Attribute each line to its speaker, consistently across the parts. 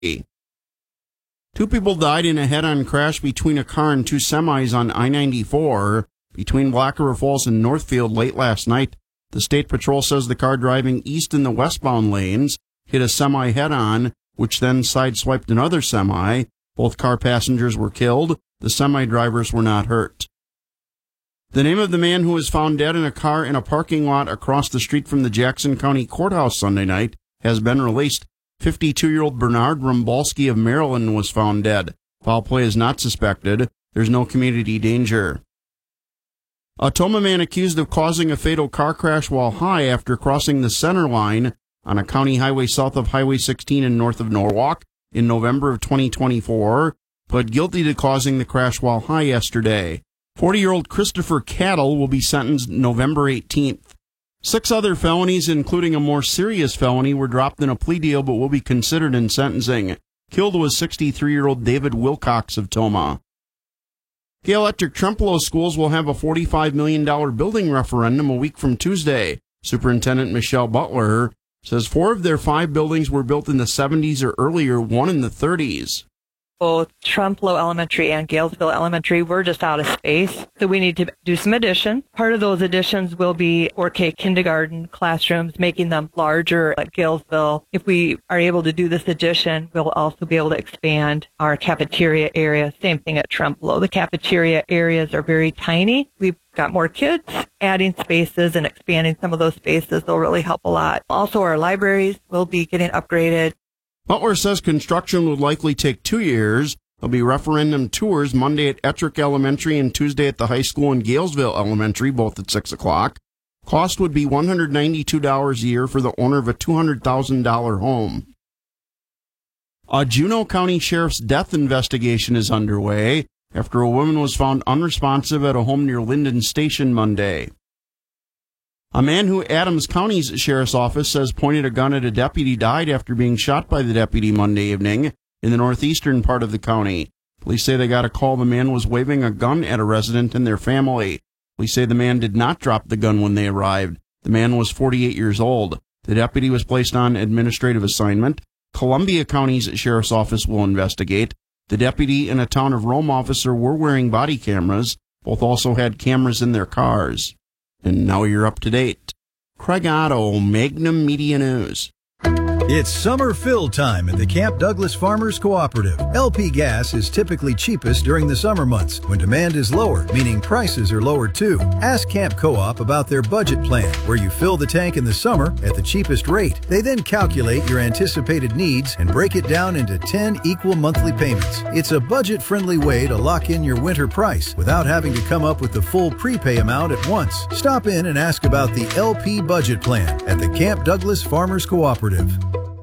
Speaker 1: Two people died in a head-on crash between a car and two semis on I-94 between Black River Falls and Northfield late last night. The State Patrol says the car driving east in the westbound lanes hit a semi head-on, which then sideswiped another semi. Both car passengers were killed. The semi-drivers were not hurt. The name of the man who was found dead in a car in a parking lot across the street from the Jackson County Courthouse Sunday night has been released. 52-year-old Bernard Rumbalski of Maryland was found dead. Foul play is not suspected. There's no community danger. A Toma man accused of causing a fatal car crash while high after crossing the center line on a county highway south of Highway 16 and north of Norwalk in November of 2024 pled guilty to causing the crash while high yesterday. 40-year-old Christopher Cattle will be sentenced November 18th. 6 other felonies, including a more serious felony, were dropped in a plea deal but will be considered in sentencing. Killed was 63-year-old David Wilcox of Toma. Gale Electric Trempealeau schools will have a $45 million building referendum a week from Tuesday. Superintendent Michelle Butler says 4 of their 5 buildings were built in the 70s or earlier, 1 in the 30s.
Speaker 2: Both Trempealeau Elementary and Galesville Elementary were just out of space, so we need to do some additions. Part of those additions will be 4K kindergarten classrooms, making them larger at Galesville. If we are able to do this addition, we'll also be able to expand our cafeteria area. Same thing at Trempealeau. The cafeteria areas are very tiny. We've got more kids. Adding spaces and expanding some of those spaces will really help a lot. Also, our libraries will be getting upgraded.
Speaker 1: Butler says construction would likely take 2 years. There'll be referendum tours Monday at Ettrick Elementary and Tuesday at the high school in Galesville Elementary, both at 6 o'clock. Cost would be $192 a year for the owner of a $200,000 home. A Juneau County Sheriff's death investigation is underway after a woman was found unresponsive at a home near Linden Station Monday. A man who Adams County's Sheriff's Office says pointed a gun at a deputy died after being shot by the deputy Monday evening in the northeastern part of the county. Police say they got a call the man was waving a gun at a resident and their family. Police say the man did not drop the gun when they arrived. The man was 48 years old. The deputy was placed on administrative assignment. Columbia County's Sheriff's Office will investigate. The deputy and a Town of Rome officer were wearing body cameras. Both also had cameras in their cars. And now you're up to date. Craig Otto, Magnum Media News.
Speaker 3: It's summer fill time at the Camp Douglas Farmers Cooperative. LP gas is typically cheapest during the summer months when demand is lower, meaning prices are lower too. Ask Camp Co-op about their budget plan, where you fill the tank in the summer at the cheapest rate. They then calculate your anticipated needs and break it down into 10 equal monthly payments. It's a budget-friendly way to lock in your winter price without having to come up with the full prepay amount at once. Stop in and ask about the LP budget plan at the Camp Douglas Farmers Cooperative.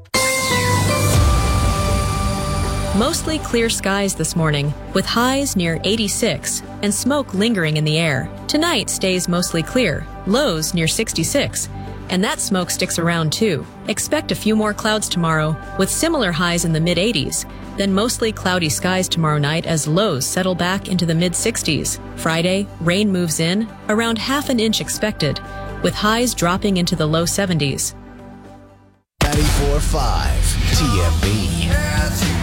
Speaker 4: Mostly clear skies this morning, with highs near 86 and smoke lingering in the air. Tonight stays mostly clear, lows near 66, and that smoke sticks around too. Expect a few more clouds tomorrow, with similar highs in the mid-80s, then mostly cloudy skies tomorrow night as lows settle back into the mid-60s. Friday, rain moves in, around half an inch expected, with highs dropping into the low 70s.
Speaker 5: 94.5 TMB.